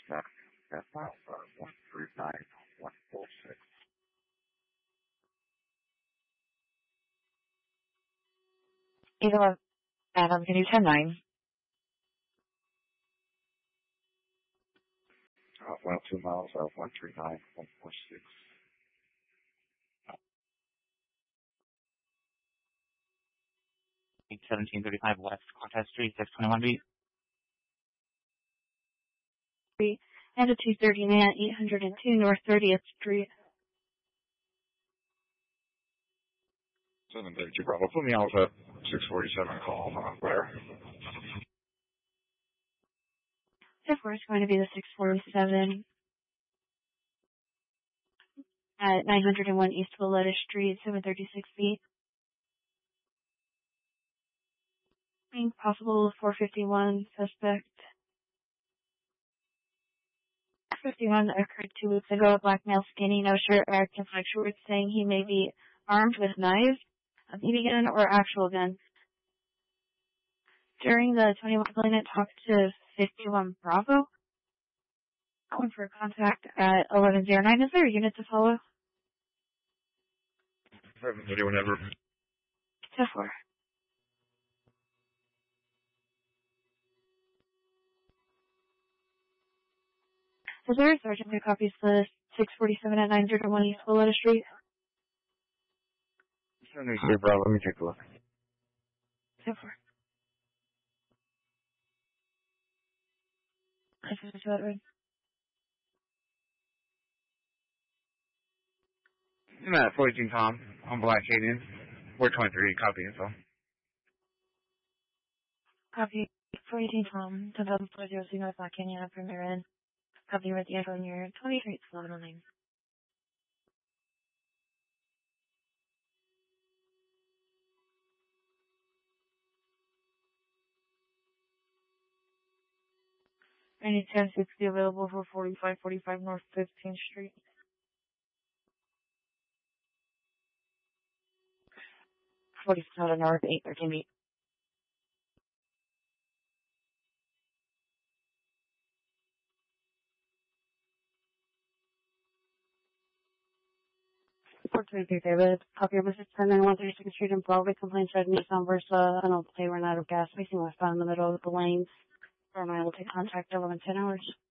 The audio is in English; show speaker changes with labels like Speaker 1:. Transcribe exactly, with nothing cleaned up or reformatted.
Speaker 1: uh, F Alpha one three nine one four six.
Speaker 2: Either Adam, can you ten nine?
Speaker 1: Uh, well, two miles of one three nine one four six.
Speaker 3: seventeen thirty-five West Contest Street, six twenty-one B.
Speaker 4: And a two thirty-nine eight hundred two North thirtieth Street.
Speaker 1: seven thirty-two Bravo. Put me Alpha six forty-seven call. Uh, where?
Speaker 4: Therefore, it's going to be the six forty-seven at nine oh one East Valletta Street, seven thirty-six B. Being possible four fifty-one suspect. fifty-one occurred two weeks ago. A black male, skinny, no shirt, active like shorts, saying he may be armed with knives, a B B gun, or actual gun. During the twenty-one complainant talked to fifty-one Bravo. Calling for contact at eleven oh nine. Is there a unit to follow?
Speaker 1: seven thirty whenever.
Speaker 4: ten four. Is there a sergeant who copies the six forty-seven at nine oh one East Valletta Street?
Speaker 1: seven thirty-three Bravo. Let me take a look.
Speaker 4: ten four. This is what right.
Speaker 1: I'm at forty-two Tom on Black Canyon. four twenty-three. Copy info.
Speaker 4: Copy four eighteen Tom, ten thousand four zero North Black Canyon, up from your end. Copy with the info in your twenty-three eleven oh nine. Any ten sixty available for forty-five forty-five North fifteenth Street.
Speaker 2: forty-seven North, eight thirteen B.
Speaker 4: four twenty-three David. Copy of Missus Turner, one thirty-second Street in Broadway. Complaint said Nissan Versa. I don't play, we're out of gas. Facing westbound in the middle of the lanes. For a mile, will take contact eleven ten hours.